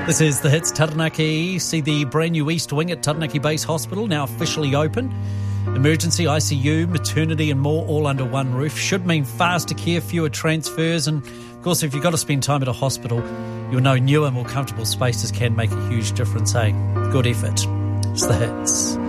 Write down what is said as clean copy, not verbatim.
This is The Hits. Taranaki. See the brand new East Wing at Taranaki Base Hospital now officially open. Emergency, ICU, maternity and more all under one roof. Should mean faster care, fewer transfers, and of course if you've got to spend time at a hospital, you'll know newer, more comfortable spaces can make a huge difference, eh? Good effort. It's The Hits.